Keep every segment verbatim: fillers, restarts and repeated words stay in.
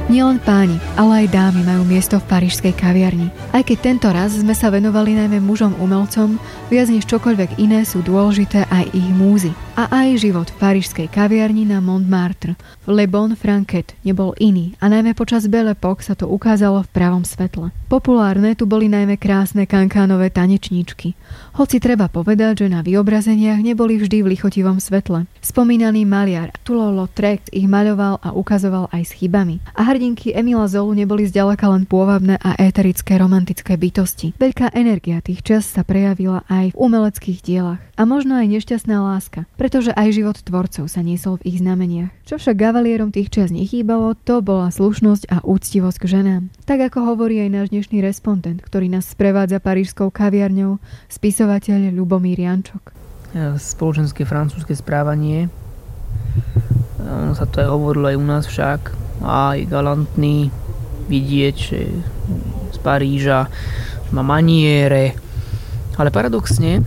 Nielen páni, ale aj dámy majú miesto v parížskej kaviarni. Aj keď tento raz sme sa venovali najmä mužom umelcom, viac než čokoľvek iné sú dôležité aj ich múzy. A aj život v parížskej kaviarni na Montmartre. Le Bon Franquet nebol iný a najmä počas Belle Époque sa to ukázalo v pravom svetle. Populárne tu boli najmä krásne kankánové tanečníčky. Hoci treba povedať, že na vyobrazeniach neboli vždy v lichotivom svetle. Spomínaný maliar Toulouse-Lautrec ich maľoval a ukazoval aj s chybami. A hrdinky Emila Zolu neboli zďaleka len pôvabné a éterické romantické bytosti. Veľká energia tých čas sa prejavila aj v umeleckých dielach. A možno aj nešťastná láska, pretože aj život tvorcov sa niesol v ich znameniach. Čo však gavalierom tých čias nechýbalo, to bola slušnosť a úctivosť k ženám. Tak ako hovorí aj náš dnešný respondent, ktorý nás sprevádza parížskou kaviarňou, spisovateľ Ľubomír Jančok. Spoločenské francúzske správanie, ono sa to aj hovorilo aj u nás však, aj galantný vidieť, že z Paríža má maniere, ale paradoxne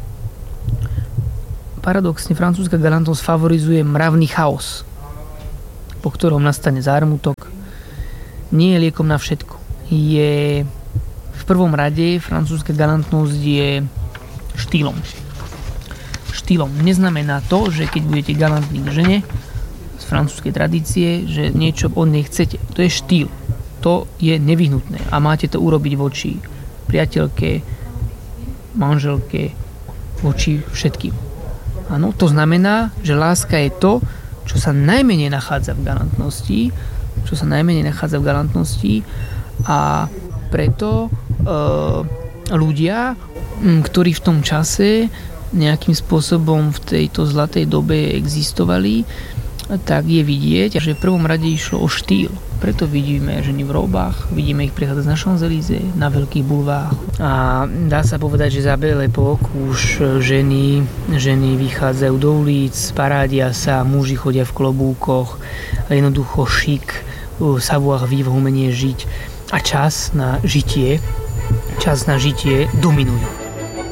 Paradoxne, francúzska galantnosť favorizuje mravný chaos, po ktorom nastane zármutok. Nie je liekom na všetko. Je v prvom rade francúzska galantnosť je štýlom. Štýlom. Neznamená to, že keď budete galantní k žene z francúzskej tradície, že niečo od nej chcete. To je štýl. To je nevyhnutné a máte to urobiť voči priateľke, manželke, voči všetkým. Áno, to znamená, že láska je to, čo sa najmenej nachádza v galantnosti, čo sa najmenej nachádza v galantnosti a preto e, ľudia, ktorí v tom čase nejakým spôsobom v tejto zlatej dobe existovali, tak je vidieť, že v prvom rade išlo o štýl. Preto vidíme ženy v róbách, vidíme ich prichádzať na Champs-Élysées, na veľkých bulvároch. A dá sa povedať, že za Belle Époque už ženy, ženy vychádzajú do ulic, parádia sa, muži chodia v klobúkoch, jednoducho šik, savoir-vivre, umenie žiť a čas na žitie, čas na žitie dominujú.